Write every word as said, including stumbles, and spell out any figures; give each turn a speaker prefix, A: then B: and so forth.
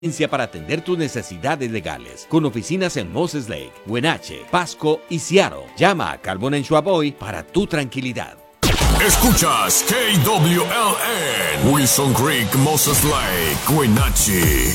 A: para atender tus necesidades legales, con oficinas en Moses Lake, Wenatchee, Pasco y Seattle. Llama a Carbon and Schwab hoy para tu tranquilidad.
B: Escuchas K W L N, Wilson Creek, Moses Lake, Wenatchee.